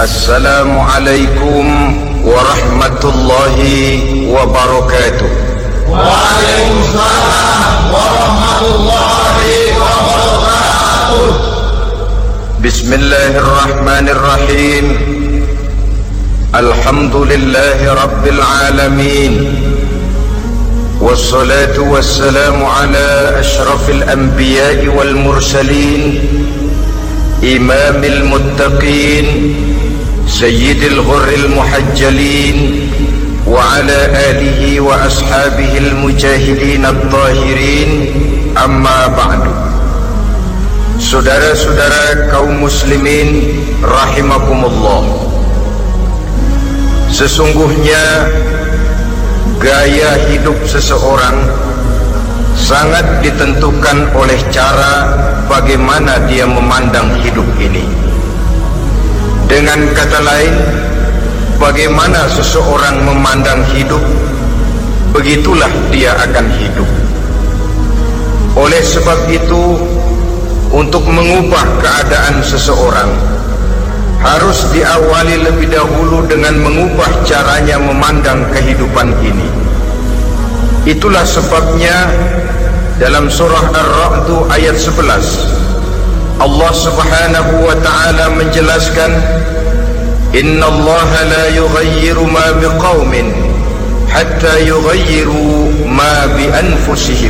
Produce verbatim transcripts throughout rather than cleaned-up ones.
Assalamualaikum warahmatullahi wabarakatuh. Waalaikumsalam warahmatullahi wabarakatuh. Bismillahirrahmanirrahim. Alhamdulillahi rabbil alamin. Wassalatu wassalamu ala ashrafil anbiya'i wal mursalin, imamil muttaqin, sayyidil ghurril muhajjalin, wa ala alihi wa ashabihil mujahidin at-tahirin. Amma ba'du. Saudara-saudara kaum muslimin rahimakumullah, sesungguhnya gaya hidup seseorang sangat ditentukan oleh cara bagaimana dia memandang hidup ini. Dengan kata lain, bagaimana seseorang memandang hidup, begitulah dia akan hidup. Oleh sebab itu, untuk mengubah keadaan seseorang harus diawali lebih dahulu dengan mengubah caranya memandang kehidupan ini. Itulah sebabnya dalam surah Ar-Ra'd ayat sebelas, Allah Subhanahu wa ta'ala menjelaskan, Innallaha la yughayyiru ma biqaumin hatta yughayyiru ma bi anfusihim.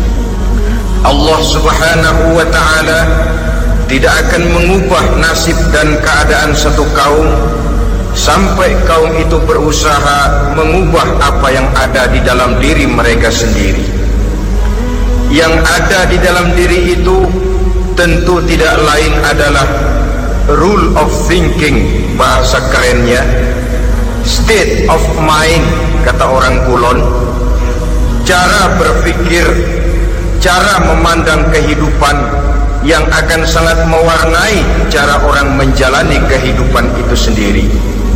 Allah Subhanahu wa ta'ala tidak akan mengubah nasib dan keadaan satu kaum sampai kaum itu berusaha mengubah apa yang ada di dalam diri mereka sendiri. Yang ada di dalam diri itu tentu tidak lain adalah rule of thinking, bahasa kerennya state of mind, kata orang Kulon, cara berpikir, cara memandang kehidupan yang akan sangat mewarnai cara orang menjalani kehidupan itu sendiri.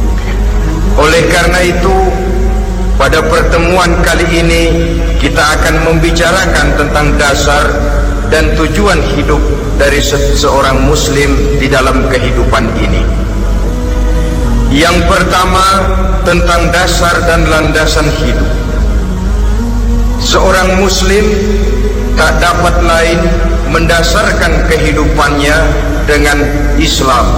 Oleh karena itu, pada pertemuan kali ini kita akan membicarakan tentang dasar dan tujuan hidup dari seorang muslim di dalam kehidupan ini. Yang pertama, tentang dasar dan landasan hidup. Seorang muslim tak dapat lain mendasarkan kehidupannya dengan Islam.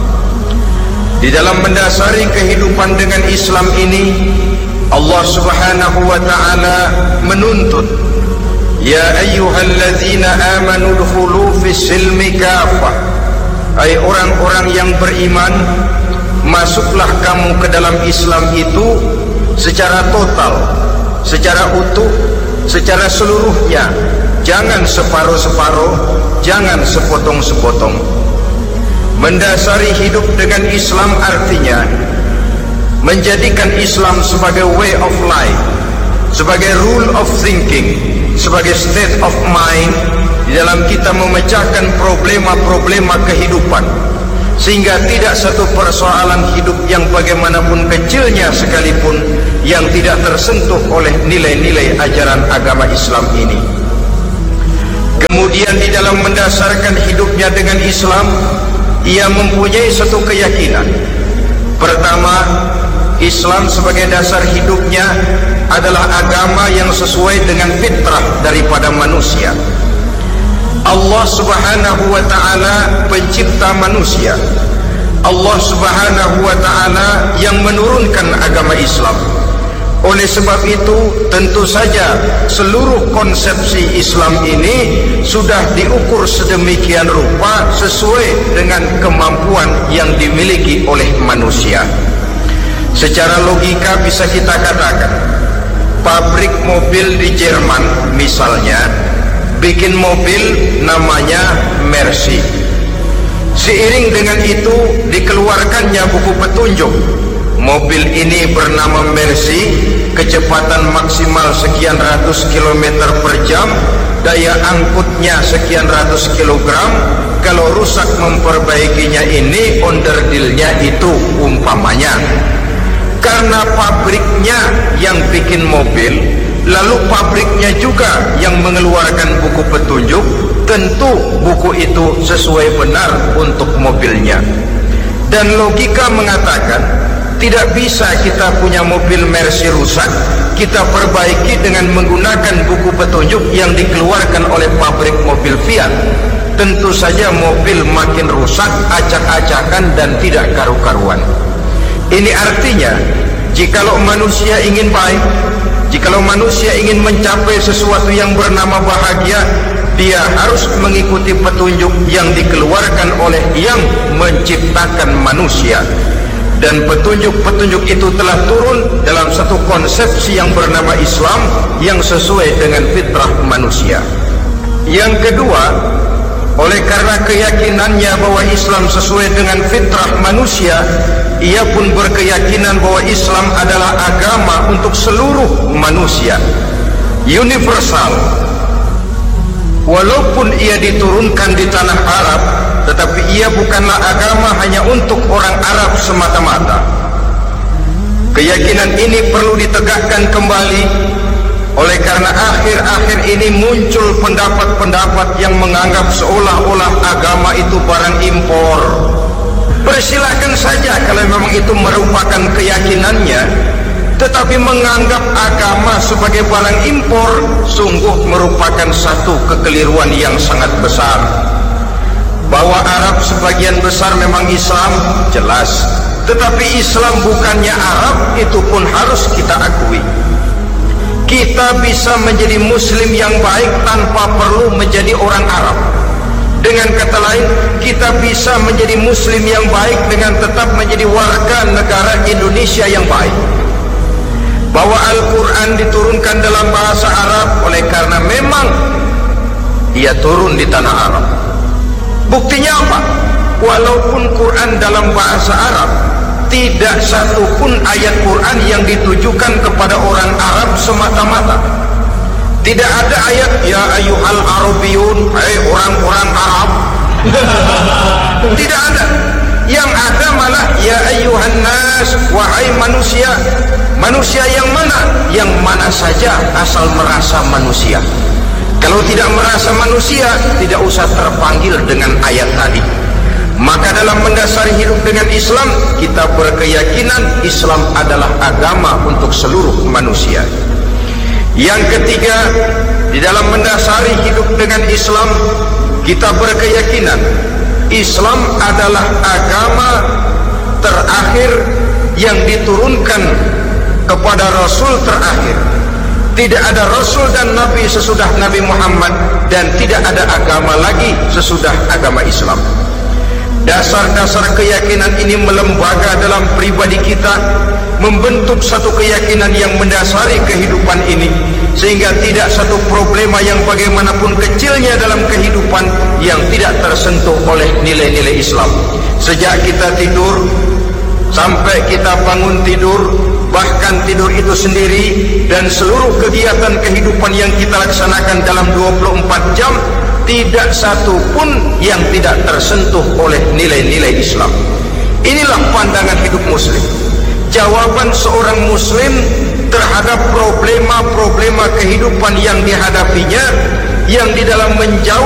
Di dalam mendasari kehidupan dengan Islam ini, Allah Subhanahu wa ta'ala menuntut, Ya ayyuhalladzina amanu dkhulu fis-silmi kafah. Hai orang-orang yang beriman, masuklah kamu ke dalam Islam itu secara total, secara utuh, secara seluruhnya. Jangan separuh-separuh, jangan sepotong-sepotong. Mendasari hidup dengan Islam artinya menjadikan Islam sebagai way of life, sebagai rule of thinking, sebagai state of mind di dalam kita memecahkan problema-problema kehidupan, sehingga tidak satu persoalan hidup yang bagaimanapun kecilnya sekalipun yang tidak tersentuh oleh nilai-nilai ajaran agama Islam ini. Kemudian di dalam mendasarkan hidupnya dengan Islam, ia mempunyai satu keyakinan. Pertama, Islam sebagai dasar hidupnya adalah agama yang sesuai dengan fitrah daripada manusia. Allah Subhanahu wa ta'ala pencipta manusia. Allah Subhanahu wa ta'ala yang menurunkan agama Islam. Oleh sebab itu, tentu saja seluruh konsepsi Islam ini sudah diukur sedemikian rupa sesuai dengan kemampuan yang dimiliki oleh manusia. Secara logika bisa kita katakan, pabrik mobil di Jerman misalnya bikin mobil namanya Mercy. Seiring dengan itu dikeluarkannya buku petunjuk. Mobil ini bernama Mercy, kecepatan maksimal sekian ratus kilometer per jam, daya angkutnya sekian ratus kilogram. Kalau rusak memperbaikinya ini onderdilnya itu umpamanya. Karena pabriknya yang bikin mobil, lalu pabriknya juga yang mengeluarkan buku petunjuk, tentu buku itu sesuai benar untuk mobilnya. Dan logika mengatakan tidak bisa kita punya mobil Mercy rusak kita perbaiki dengan menggunakan buku petunjuk yang dikeluarkan oleh pabrik mobil Fiat. Tentu saja mobil makin rusak, acak-acakan dan tidak karu-karuan. Ini artinya jikalau manusia ingin baik, jikalau manusia ingin mencapai sesuatu yang bernama bahagia, dia harus mengikuti petunjuk yang dikeluarkan oleh yang menciptakan manusia. Dan petunjuk-petunjuk itu telah turun dalam satu konsepsi yang bernama Islam yang sesuai dengan fitrah manusia. Yang kedua, oleh karena keyakinannya bahwa Islam sesuai dengan fitrah manusia, ia pun berkeyakinan bahwa Islam adalah agama untuk seluruh manusia, universal. Walaupun ia diturunkan di tanah Arab, tetapi ia bukanlah agama hanya untuk orang Arab semata-mata. Keyakinan ini perlu ditegakkan kembali. Oleh karena akhir-akhir ini muncul pendapat-pendapat yang menganggap seolah-olah agama itu barang impor. Persilahkan saja kalau memang itu merupakan keyakinannya, tetapi menganggap agama sebagai barang impor sungguh merupakan satu kekeliruan yang sangat besar. Bahwa Arab sebagian besar memang Islam, jelas, tetapi Islam bukannya Arab, itu pun harus kita akui. Kita bisa menjadi muslim yang baik tanpa perlu menjadi orang Arab. Dengan kata lain, kita bisa menjadi muslim yang baik dengan tetap menjadi warga negara Indonesia yang baik. Bahwa Al-Quran diturunkan dalam bahasa Arab oleh karena memang ia turun di tanah Arab. Buktinya apa? Walaupun Quran dalam bahasa Arab, tidak satu pun ayat Quran yang ditujukan kepada orang Arab semata-mata. Tidak ada ayat ya ayyuhal arabiyun, hai orang-orang Arab. Tidak ada. Yang ada malah ya ayyuhan nas, wahai manusia. Manusia yang mana? Yang mana saja asal merasa manusia. Kalau tidak merasa manusia, tidak usah terpanggil dengan ayat tadi. Maka dalam mendasari hidup dengan Islam, kita berkeyakinan Islam adalah agama untuk seluruh manusia. Yang ketiga, di dalam mendasari hidup dengan Islam, kita berkeyakinan Islam adalah agama terakhir yang diturunkan kepada Rasul terakhir. Tidak ada Rasul dan Nabi sesudah Nabi Muhammad, dan tidak ada agama lagi sesudah agama Islam. Dasar-dasar keyakinan ini melembaga dalam pribadi kita, membentuk satu keyakinan yang mendasari kehidupan ini, sehingga tidak satu problema yang bagaimanapun kecilnya dalam kehidupan yang tidak tersentuh oleh nilai-nilai Islam. Sejak kita tidur sampai kita bangun tidur, bahkan tidur itu sendiri, dan seluruh kegiatan kehidupan yang kita laksanakan dalam dua puluh empat jam, tidak satu pun yang tidak tersentuh oleh nilai-nilai Islam. Inilah pandangan hidup muslim. Jawaban seorang muslim terhadap problema-problema kehidupan yang dihadapinya, yang di dalam menjawab